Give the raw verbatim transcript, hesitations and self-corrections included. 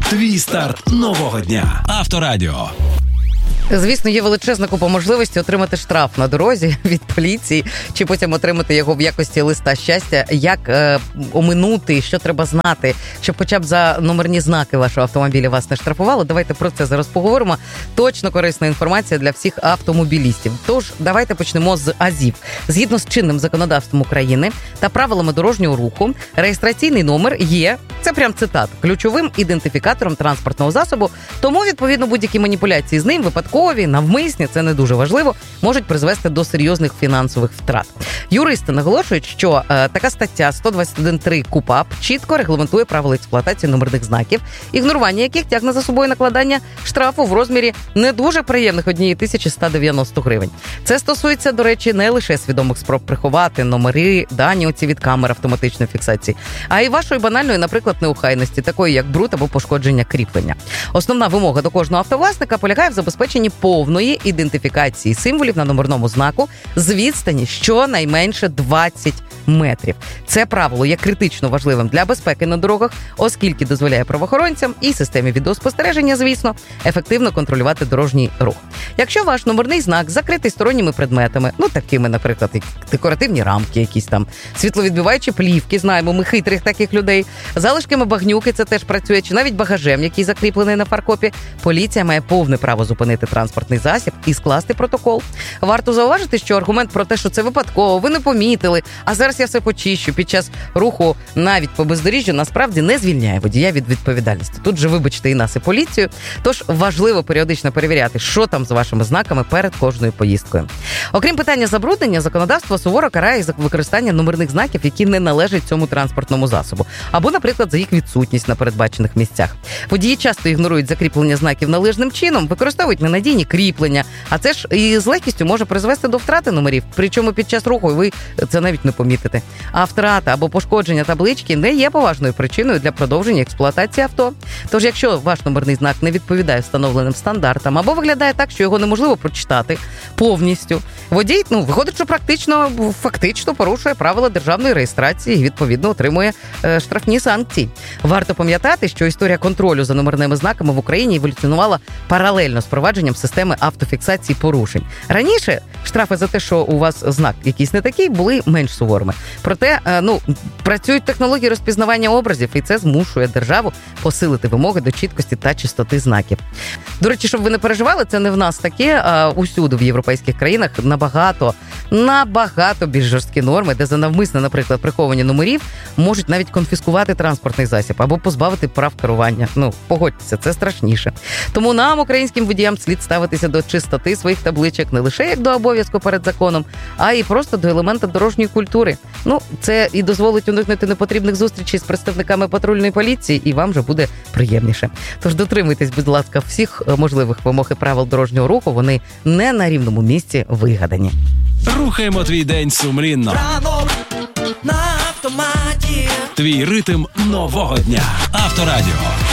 Твій старт нового дня. Авторадіо. Звісно, є величезна купа можливості отримати штраф на дорозі від поліції, чи потім отримати його в якості листа щастя. Як е, оминути, що треба знати, щоб хоча б за номерні знаки вашого автомобіля вас не штрафували. Давайте про це зараз поговоримо. Точно корисна інформація для всіх автомобілістів. Тож, давайте почнемо з АЗів. Згідно з чинним законодавством України та правилами дорожнього руху, реєстраційний номер є, це прям цитат, ключовим ідентифікатором транспортного засобу, тому, відповідно, будь-які маніпуляції з ним, випадкові, навмисні, це не дуже важливо, можуть призвести до серйозних фінансових втрат. Юристи наголошують, що е, така стаття сто двадцять один три КУпАП чітко регламентує правила експлуатації номерних знаків, ігнорування яких тягне за собою накладання штрафу в розмірі не дуже приємних однієї тисячі сто дев'яносто гривень. Це стосується, до речі, не лише свідомих спроб приховати номери, дані оці від камер автоматичної фіксації, а й вашої банальної, наприклад, неухайності, такої як бруд або пошкодження кріплення. Основна вимога до кожного автовласника полягає в забезпеченні повної ідентифікації символів на номерному знаку з відстані щонайменше двадцять метрів. Це правило є критично важливим для безпеки на дорогах, оскільки дозволяє правоохоронцям і системі відеоспостереження, звісно, ефективно контролювати дорожній рух. Якщо ваш номерний знак закритий сторонніми предметами, ну такими, наприклад, як декоративні рамки, якісь там світловідбиваючі плівки, знаємо ми хитрих таких людей, залишками багнюки, це теж працює, чи навіть багажем, який закріплений на фаркопі, поліція має повне право зупинити транспортний засіб і скласти протокол. Варто зауважити, що аргумент про те, що це випадково, ви не помітили, а зараз я все почищу під час руху навіть по бездоріжжю, насправді не звільняє водія від відповідальності. Тут же, вибачте, і нас, і поліцію. Тож важливо періодично перевіряти, що там з вашими знаками перед кожною поїздкою. Окрім питання забруднення, законодавство суворо карає за використання номерних знаків, які не належать цьому транспортному засобу. Або, наприклад, за їх відсутність на передбачених місцях. Водії часто ігнорують закріплення знаків належним чином, використовують ненадійні кріплення, а це ж і з легкістю може призвести до втрати номерів, причому під час руху ви це навіть не помітите. А втрата або пошкодження таблички не є поважною причиною для продовження експлуатації авто. Тож, якщо ваш номерний знак не відповідає встановленим стандартам або виглядає так, що його неможливо прочитати повністю, водій, ну, виходить, що практично, фактично порушує правила державної реєстрації і, відповідно, отримує е, штрафні санкції. Варто пам'ятати, що історія контролю за номерними знаками в Україні еволюціонувала паралельно з впровадженням системи автофіксації порушень. Раніше штрафи за те, що у вас знак якийсь не такий, були менш суворими. Проте, ну, працюють технології розпізнавання образів, і це змушує державу посилити вимоги до чіткості та чистоти знаків. До речі, щоб ви не переживали, це не в нас таке, а усюди в європейських країнах набагато, набагато більш жорсткі норми, де за навмисне, наприклад, приховані номерів можуть навіть конфіскувати транспортний засіб або позбавити прав керування. Ну, погодьтеся, це страшніше. Тому нам, українським водіям, слід ставитися до чистоти своїх табличок не лише як до обов'язку перед законом, а й просто до елемента дорожньої культури. Ну, це і дозволить уникнути непотрібних зустрічей з представниками патрульної поліції, і вам же буде приємніше. Тож дотримуйтесь, будь ласка, всіх можливих вимог і правил дорожнього руху, вони не на рівному місці вигадані. Рухаємо твій день сумлінно. Ранок на автоматі. Твій ритм нового дня. Авторадіо.